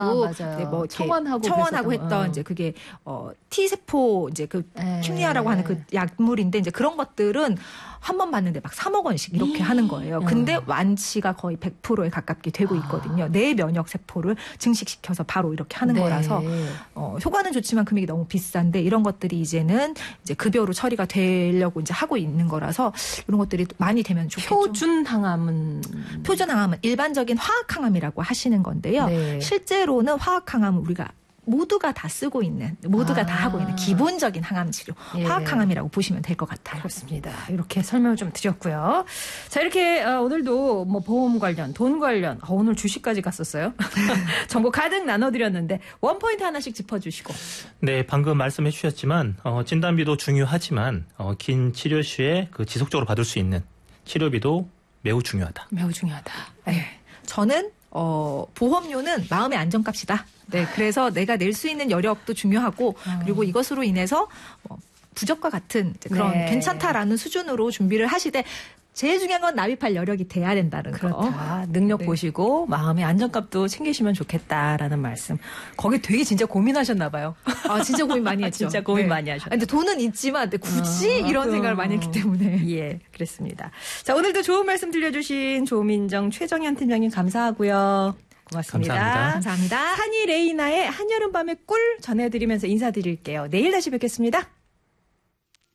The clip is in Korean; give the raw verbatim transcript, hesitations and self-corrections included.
아, 맞아요. 이제 뭐 청원하고 청원하고 했던 어. 이제 그게 어 T 세포 이제 그 에. 큐니아라고 하는 그 약물인데 이제 그런 것들은 한 번 맞는데 막 삼억 원씩 이렇게 이. 하는 거예요. 근데 어. 완치가 거의 백 퍼센트에 가깝게 되고 아. 있거든요. 내 면역 세포를 증식시켜서 바로 이렇게 하는 네. 거라서 어, 효과는 좋지만 금액이 너무 비싼데 이런 것들이 이제는 이제 급여로 처리가 되려고 이제 하고 있는 거라서 이런 것들이 많이 되면 좋겠죠. 표준 항암은 표준 항암은 일반적인 화학 항암이라고 하시는 건데요. 네. 실제로는 화학 항암은 우리가 모두가 다 쓰고 있는, 모두가 아. 다 하고 있는 기본적인 항암 치료, 예. 화학 항암이라고 보시면 될 것 같아요. 그렇습니다. 이렇게 설명을 좀 드렸고요. 자, 이렇게 어, 오늘도 뭐 보험 관련, 돈 관련, 어, 오늘 주식까지 갔었어요. 정보 가득 나눠드렸는데 원포인트 하나씩 짚어주시고. 네, 방금 말씀해 주셨지만 어, 진단비도 중요하지만 어, 긴 치료 시에 그 지속적으로 받을 수 있는 치료비도 매우 중요하다. 매우 중요하다. 네. 저는 어, 보험료는 마음의 안정값이다. 네, 그래서 내가 낼 수 있는 여력도 중요하고 그리고 이것으로 인해서 뭐 부적과 같은 이제 그런 네. 괜찮다라는 수준으로 준비를 하시되 제일 중요한 건 납입할 여력이 돼야 된다는 거. 그렇다. 능력 네. 보시고 마음의 안정값도 챙기시면 좋겠다라는 말씀. 거기 되게 진짜 고민하셨나 봐요. 아, 진짜 고민 많이 했죠. 진짜 고민 네. 많이 하셨어요. 근데 돈은 있지만 근데 굳이 어, 이런 어, 생각을 많이 했기 때문에. 예, 그랬습니다. 자, 오늘도 좋은 말씀 들려주신 조민정 최정현 팀장님 감사하고요. 고맙습니다. 감사합니다. 감사합니다. 한이 레이나의 한여름밤의 꿀 전해드리면서 인사드릴게요. 내일 다시 뵙겠습니다.